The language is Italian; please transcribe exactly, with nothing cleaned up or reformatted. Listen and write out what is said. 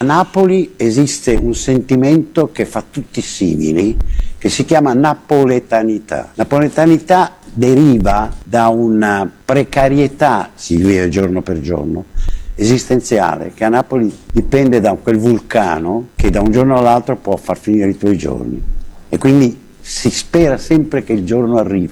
A Napoli esiste un sentimento che fa tutti simili, che si chiama napoletanità. Napoletanità deriva da una precarietà, si vive giorno per giorno, esistenziale, che a Napoli dipende da quel vulcano che da un giorno all'altro può far finire i tuoi giorni. E quindi si spera sempre che il giorno arrivi.